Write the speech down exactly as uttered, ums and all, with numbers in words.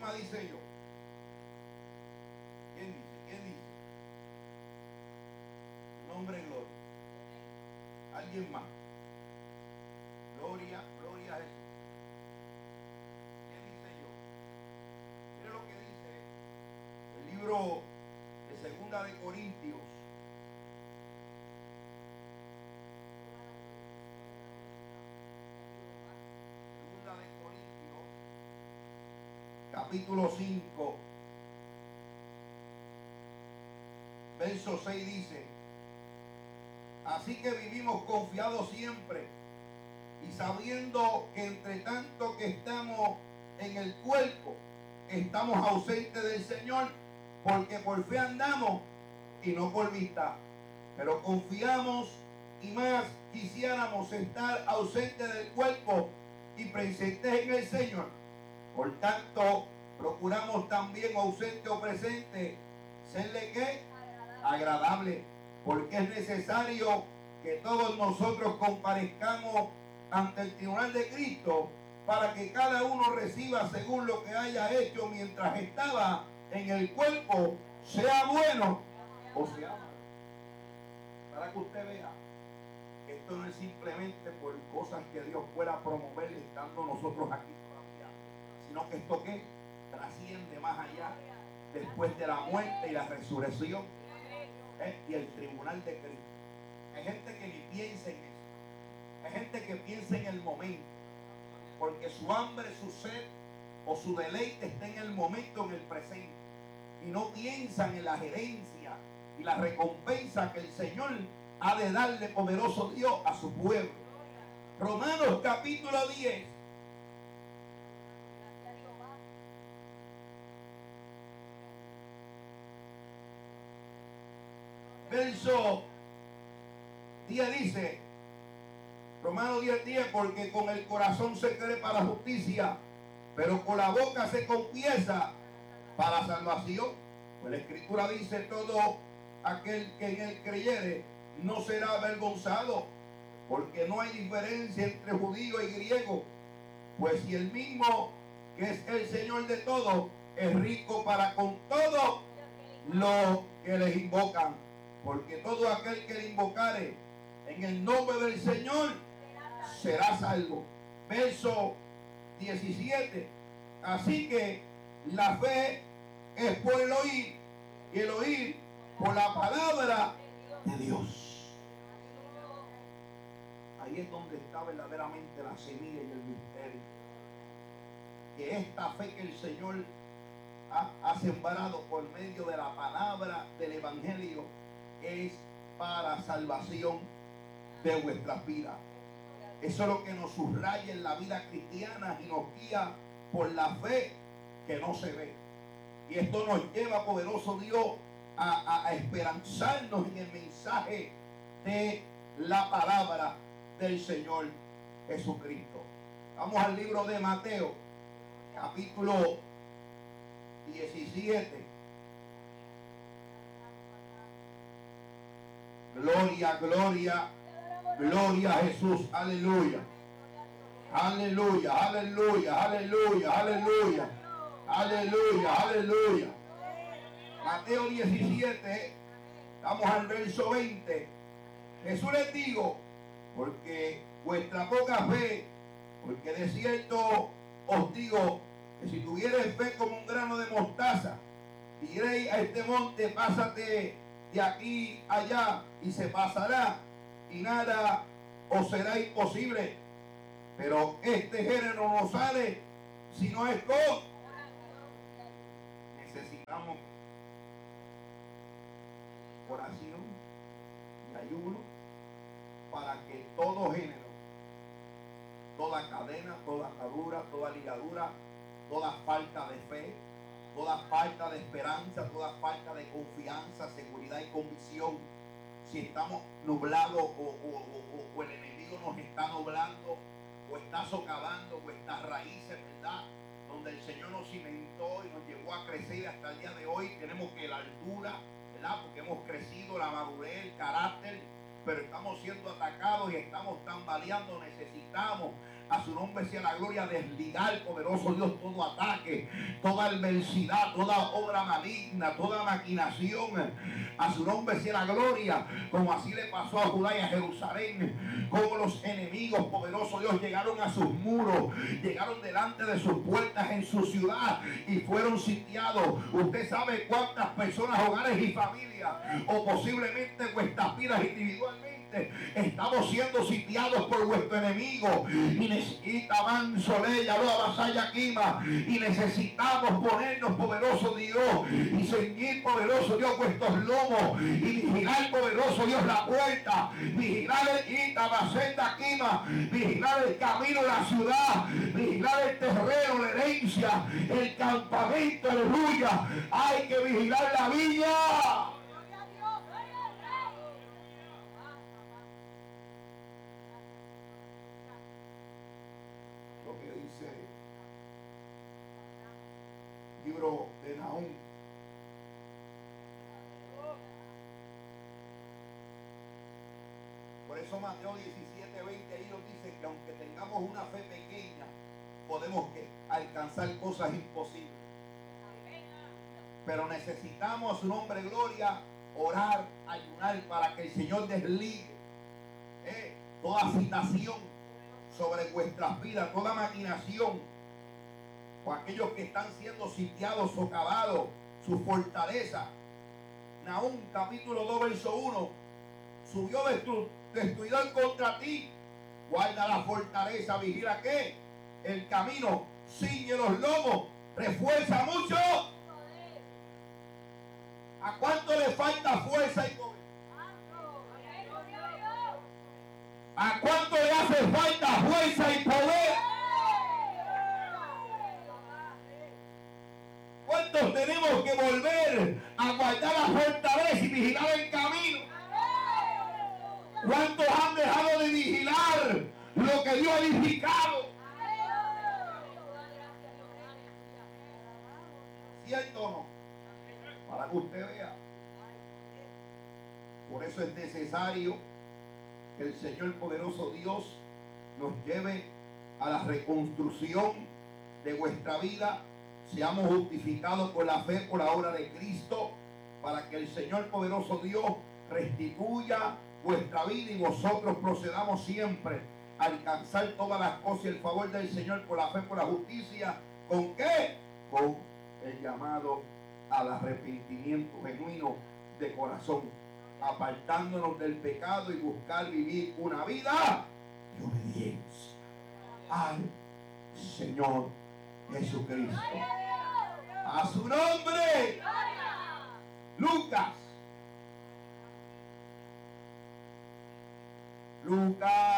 más dice yo? ¿Quién dice? ¿Quién dice? Nombre y gloria. ¿Alguien más? Gloria, gloria a Jesús. ¿Quién dice yo? Mire lo que dice el libro de Segunda de Corintios. Segunda de Corintios, capítulo cinco, verso seis dice: así que vivimos confiados siempre, y sabiendo que entre tanto que estamos en el cuerpo, estamos ausentes del Señor, porque por fe andamos y no por vista. Pero confiamos y más quisiéramos estar ausentes del cuerpo y presentes en el Señor. Por tanto, procuramos también ausente o presente serle ¿qué? Agradable, porque es necesario que todos nosotros comparezcamos ante el tribunal de Cristo, para que cada uno reciba según lo que haya hecho mientras estaba en el cuerpo, sea bueno o sea malo. Para que usted vea, esto no es simplemente por cosas que Dios pueda promover estando nosotros aquí todavía, sino que esto que trasciende más allá, después de la muerte y la resurrección, ¿eh? Y el tribunal de Cristo. Hay gente que ni piensa en eso. Hay gente que piensa en el momento, porque su hambre, su sed o su deleite está en el momento, en el presente, y no piensan en la gerencia y la recompensa que el Señor ha de darle, poderoso Dios, a su pueblo. Romanos capítulo diez, verso diez dice, Romanos diez, diez, porque con el corazón se cree para justicia, pero con la boca se confiesa para salvación. Pues la Escritura dice: todo aquel que en él creyere no será avergonzado, porque no hay diferencia entre judío y griego, pues si el mismo que es el Señor de todo es rico para con todos los que les invocan, porque todo aquel que le invocare en el nombre del Señor será salvo. Verso diecisiete. Así que la fe es por el oír, y el oír por la palabra de Dios. Ahí es donde está verdaderamente la semilla y el misterio. Que esta fe que el Señor ha, ha sembrado por medio de la palabra del Evangelio es para salvación de vuestras vidas. Eso es lo que nos subraya en la vida cristiana y nos guía por la fe que no se ve. Y esto nos lleva, poderoso Dios, a, a, a esperanzarnos en el mensaje de la palabra del Señor Jesucristo. Vamos al libro de Mateo, capítulo diecisiete. Gloria, gloria, gloria a Jesús. Aleluya. Aleluya, aleluya, aleluya, aleluya. Aleluya, aleluya. Mateo diecisiete, vamos al verso veinte. Jesús les digo, porque vuestra poca fe, porque de cierto os digo que si tuvierais fe como un grano de mostaza, diréis a este monte: pásate de aquí allá, y se pasará, y nada os será imposible. Pero este género no sale si no es con. Necesitamos oración y ayuno para que todo género, toda cadena, toda atadura, toda ligadura, toda falta de fe, toda falta de esperanza, toda falta de confianza, seguridad y convicción, si estamos nublados o, o, o, o el enemigo nos está nublando, o está socavando nuestras raíces, ¿verdad? Donde el Señor nos cimentó y nos llevó a crecer hasta el día de hoy. Tenemos que la altura, ¿verdad? Porque hemos crecido, la madurez, el carácter, pero estamos siendo atacados y estamos tambaleando. Necesitamos A su nombre sea la gloria, desligar, poderoso Dios, todo ataque, toda adversidad, toda obra maligna, toda maquinación. A su nombre sea la gloria, como así le pasó a Judá y a Jerusalén, como los enemigos, poderoso Dios, llegaron a sus muros, llegaron delante de sus puertas en su ciudad y fueron sitiados. Usted sabe cuántas personas, hogares y familias, o posiblemente vuestras vidas individualmente, estamos siendo sitiados por vuestro enemigo y necesitaban soleya, lo avasalla quima, y necesitamos ponernos, poderoso Dios, y ceñir, poderoso Dios, vuestros lomos y vigilar, poderoso Dios, la puerta, vigilar el Itabacenda quima, vigilar el camino, la ciudad, vigilar el terreno, la herencia, el campamento, aleluya. Hay que vigilar la viña. Libro de Nahum. Por eso Mateo diecisiete veinte ahí nos dice que aunque tengamos una fe pequeña, podemos que alcanzar cosas imposibles. Pero necesitamos, a su nombre gloria, orar, ayunar para que el Señor desligue eh, toda citación sobre vuestras vidas, toda maquinación, o aquellos que están siendo sitiados, socavados, su fortaleza. Nahum capítulo dos verso uno, subió destru destruidor contra ti, guarda la fortaleza, vigila que el camino, ciñe los lomos, refuerza mucho. ¿A cuánto le falta fuerza y poder? ¿A cuánto le hace falta fuerza y poder? ¿Cuántos tenemos que volver a guardar la fortaleza y vigilar el camino? ¿Cuántos han dejado de vigilar lo que Dios ha edificado? ¿Cierto o no? Para que usted vea. Por eso es necesario que el Señor poderoso Dios nos lleve a la reconstrucción de vuestra vida. Seamos justificados por la fe, por la obra de Cristo, para que el Señor poderoso Dios restituya vuestra vida y vosotros procedamos siempre a alcanzar todas las cosas y el favor del Señor por la fe, por la justicia. ¿Con qué? Con el llamado al arrepentimiento genuino de corazón, apartándonos del pecado y buscar vivir una vida de obediencia al Señor Jesucristo. A su nombre. Lucas. Lucas